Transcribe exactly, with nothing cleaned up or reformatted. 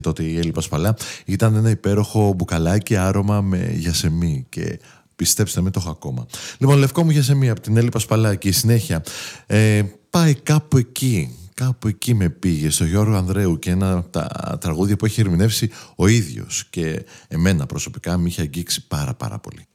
τότε η Έλλη Πασπαλά, ήταν ένα υπέροχο μπουκαλάκι άρωμα με γιασεμί και πιστέψτε με, το έχω ακόμα. Λοιπόν, λευκό μου γιασεμί από την Έλλη Πασπαλά και η συνέχεια ε, πάει κάπου εκεί. Κάπου εκεί με πήγε, στο Γιώργο Ανδρέου, και ένα από τα τραγούδια που έχει ερμηνεύσει ο ίδιος και εμένα προσωπικά με είχε αγγίξει πάρα πάρα πολύ.